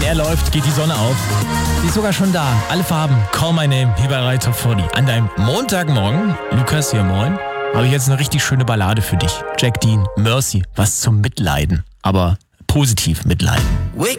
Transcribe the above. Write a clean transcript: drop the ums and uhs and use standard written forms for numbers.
Wenn er läuft, geht die Sonne auf. Sie ist sogar schon da. Alle Farben. Call my name. Hier bei Radio Top 40. An deinem Montagmorgen, Lukas hier, moin, habe ich jetzt eine richtig schöne Ballade für dich. Jack Dean, Mercy. Was zum Mitleiden. Aber positiv mitleiden. Wake